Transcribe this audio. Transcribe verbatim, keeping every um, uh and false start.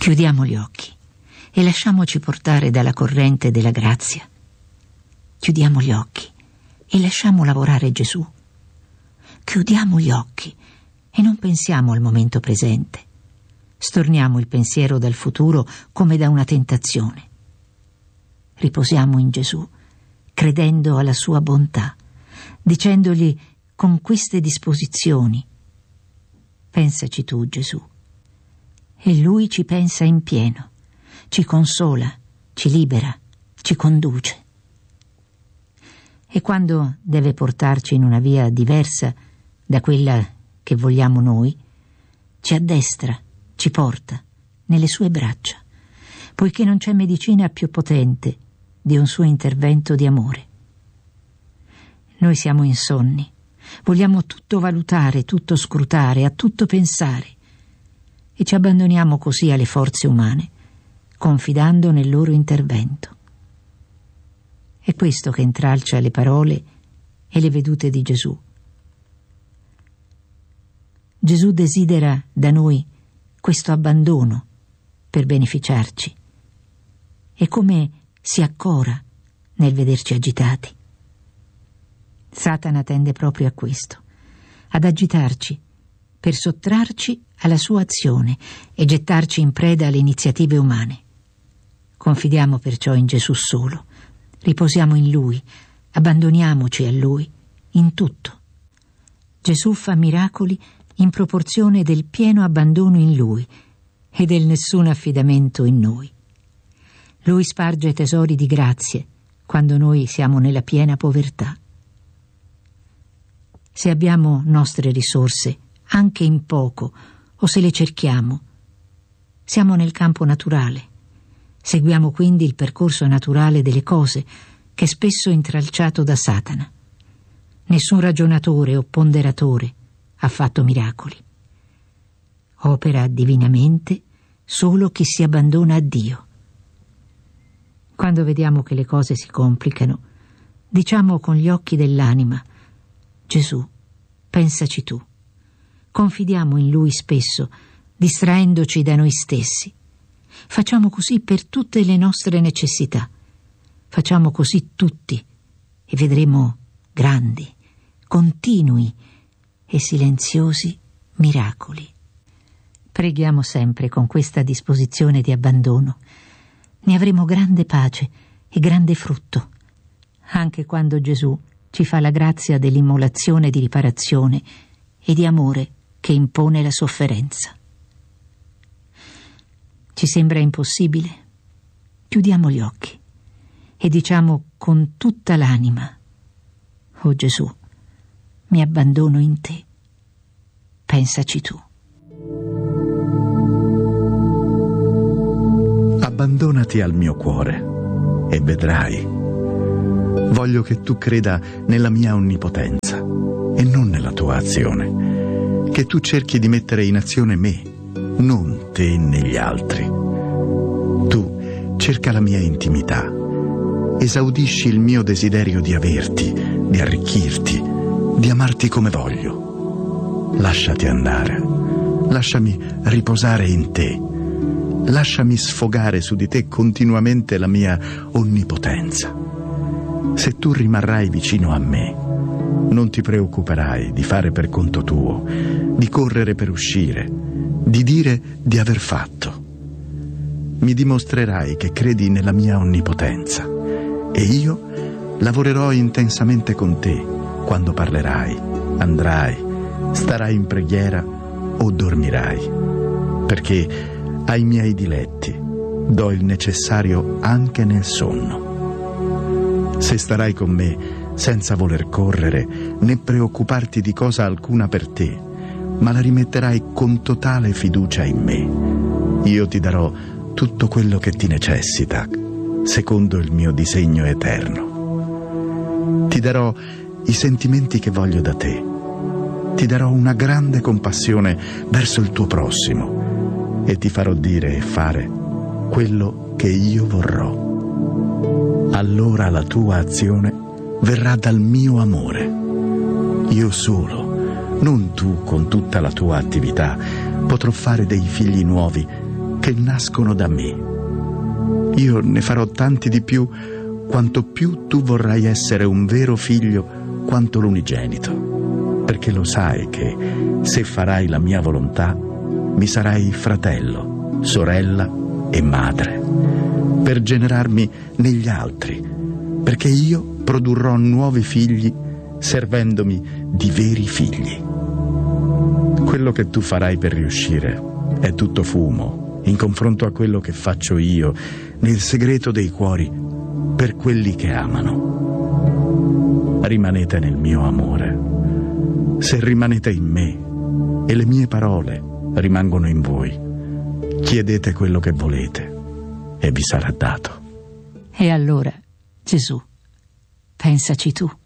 Chiudiamo gli occhi e lasciamoci portare dalla corrente della grazia. Chiudiamo gli occhi e lasciamo lavorare Gesù. Chiudiamo gli occhi e non pensiamo al momento presente. Storniamo il pensiero dal futuro come da una tentazione. Riposiamo in Gesù, credendo alla sua bontà, dicendogli con queste disposizioni: pensaci tu, Gesù. E Lui ci pensa in pieno, ci consola, ci libera, ci conduce. E quando deve portarci in una via diversa da quella che vogliamo noi, ci addestra, ci porta nelle sue braccia, poiché non c'è medicina più potente di un suo intervento di amore. Noi siamo insonni, vogliamo tutto valutare, tutto scrutare, a tutto pensare, e ci abbandoniamo così alle forze umane, confidando nel loro intervento. È questo che intralcia le parole e le vedute di Gesù. Gesù desidera da noi questo abbandono per beneficiarci. E come si accora nel vederci agitati. Satana tende proprio a questo, ad agitarci per sottrarci alla sua azione e gettarci in preda alle iniziative umane. Confidiamo perciò in Gesù solo, riposiamo in Lui, abbandoniamoci a Lui in tutto. Gesù fa miracoli in proporzione del pieno abbandono in Lui e del nessun affidamento in noi. Lui sparge tesori di grazie quando noi siamo nella piena povertà. Se abbiamo nostre risorse, anche in poco, o se le cerchiamo, siamo nel campo naturale. Seguiamo quindi il percorso naturale delle cose, che è spesso intralciato da Satana. Nessun ragionatore o ponderatore ha fatto miracoli. Opera divinamente solo chi si abbandona a Dio. Quando vediamo che le cose si complicano, diciamo con gli occhi dell'anima: Gesù, pensaci tu. Confidiamo in Lui spesso, distraendoci da noi stessi. Facciamo così per tutte le nostre necessità. Facciamo così tutti e vedremo grandi, continui e silenziosi miracoli. Preghiamo sempre con questa disposizione di abbandono. Ne avremo grande pace e grande frutto, anche quando Gesù ci fa la grazia dell'immolazione di riparazione e di amore che impone la sofferenza. Ci sembra impossibile? Chiudiamo gli occhi e diciamo con tutta l'anima: oh Gesù, mi abbandono in te, pensaci tu. Abbandonati al mio cuore e vedrai. Voglio che tu creda nella mia onnipotenza e non nella tua azione, che tu cerchi di mettere in azione me, non te negli altri. Tu cerca la mia intimità, esaudisci il mio desiderio di averti, di arricchirti, di amarti come voglio. Lasciati andare, lasciami riposare in te. Lasciami sfogare su di te continuamente la mia onnipotenza. Se tu rimarrai vicino a me, non ti preoccuperai di fare per conto tuo, di correre per uscire, di dire di aver fatto. Mi dimostrerai che credi nella mia onnipotenza e io lavorerò intensamente con te quando parlerai, andrai, starai in preghiera o dormirai, perché ai miei diletti do il necessario anche nel sonno. Se starai con me senza voler correre né preoccuparti di cosa alcuna per te, ma la rimetterai con totale fiducia in me, io ti darò tutto quello che ti necessita, secondo il mio disegno eterno. Ti darò i sentimenti che voglio da te. Ti darò una grande compassione verso il tuo prossimo e ti farò dire e fare quello che io vorrò. Allora la tua azione verrà dal mio amore. Io solo, non tu con tutta la tua attività, potrò fare dei figli nuovi che nascono da me. Io ne farò tanti di più quanto più tu vorrai essere un vero figlio quanto l'unigenito, perché lo sai che se farai la mia volontà mi sarai fratello, sorella e madre, per generarmi negli altri, perché io produrrò nuovi figli servendomi di veri figli. Quello che tu farai per riuscire è tutto fumo in confronto a quello che faccio io nel segreto dei cuori per quelli che amano. Rimanete nel mio amore. Se rimanete in me e le mie parole rimangono in voi, chiedete quello che volete e vi sarà dato. E allora, Gesù, pensaci tu.